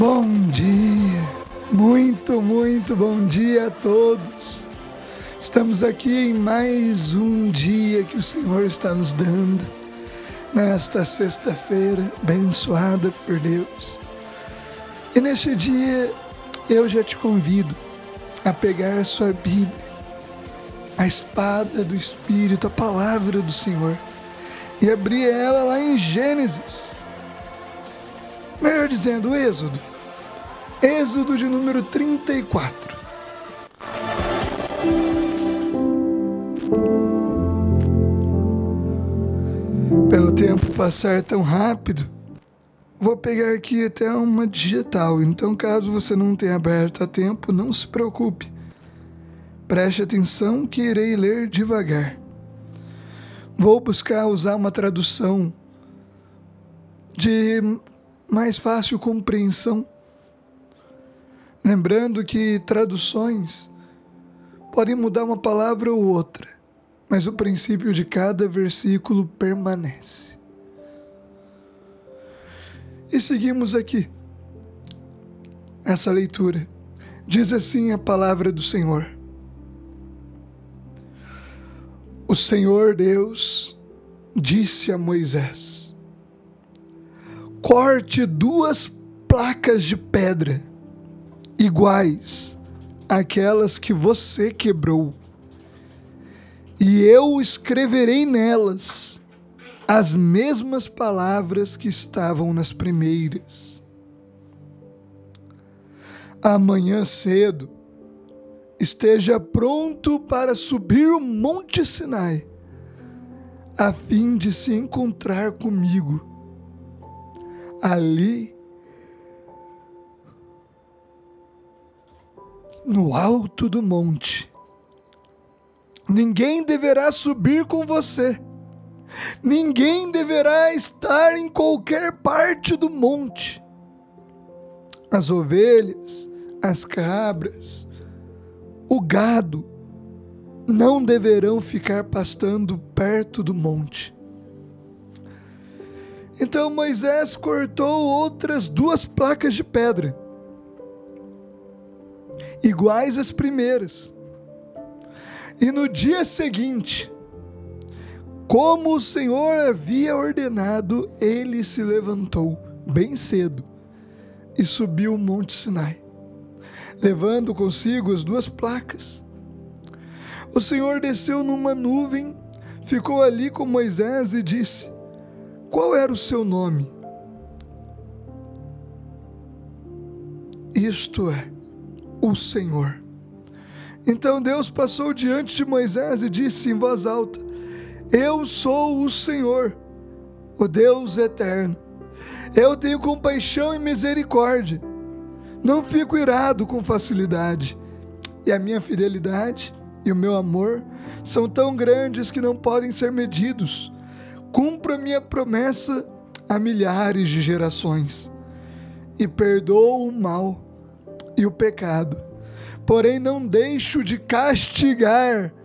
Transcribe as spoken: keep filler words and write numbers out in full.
Bom dia, muito, muito bom dia a todos. Estamos aqui em mais um dia que o Senhor está nos dando, nesta sexta-feira abençoada por Deus. E neste dia eu já te convido a pegar a sua Bíblia, a espada do Espírito, a palavra do Senhor, e abrir ela lá em Gênesis. Melhor dizendo, Êxodo. Êxodo de número trinta e quatro. Pelo tempo passar tão rápido, vou pegar aqui até uma digital. Então, caso você não tenha aberto a tempo, não se preocupe. Preste atenção que irei ler devagar. Vou buscar usar uma tradução de mais fácil compreensão. Lembrando que traduções podem mudar uma palavra ou outra, mas o princípio de cada versículo permanece. E seguimos aqui essa leitura. Diz assim a palavra do Senhor. O Senhor Deus disse a Moisés: corte duas placas de pedra iguais àquelas que você quebrou, e eu escreverei nelas as mesmas palavras que estavam nas primeiras. Amanhã cedo, esteja pronto para subir o Monte Sinai, a fim de se encontrar comigo. Ali, no alto do monte, ninguém deverá subir com você, ninguém deverá estar em qualquer parte do monte. As ovelhas, as cabras, o gado não deverão ficar pastando perto do monte. Então Moisés cortou outras duas placas de pedra, iguais às primeiras. E no dia seguinte, como o Senhor havia ordenado, ele se levantou bem cedo e subiu o Monte Sinai, levando consigo as duas placas. O Senhor desceu numa nuvem, ficou ali com Moisés e disse: qual era o seu nome? Isto é, o Senhor. Então Deus passou diante de Moisés e disse em voz alta: eu sou o Senhor, o Deus eterno. Eu tenho compaixão e misericórdia. Não fico irado com facilidade. E a minha fidelidade e o meu amor são tão grandes que não podem ser medidos. Cumpra minha promessa a milhares de gerações, e perdoo o mal e o pecado. Porém não deixo de castigar